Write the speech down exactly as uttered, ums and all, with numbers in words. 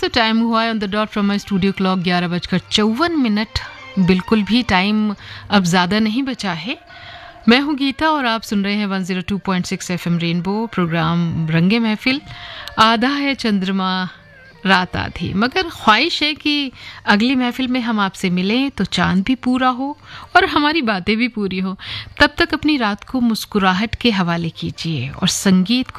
तो टाइम हुआ है on the dot from my studio clock ग्यारह बजकर चौवन मिनट। बिल्कुल भी टाइम अब ज़्यादा नहीं बचा है। मैं हूँ गीता और आप सुन रहे हैं one zero two point six FM rainbow. Programme रंगे महफिल। आधा है चंद्रमा रात आधी, मगर ख्वाहिश है कि अगली महफिल में हम आपसे मिलें तो चांद भी पूरा हो और हमारी बातें भी पूरी हो। तब तक अपनी रात को मुस्कुराहट के हवाले कीजिए और संगीत को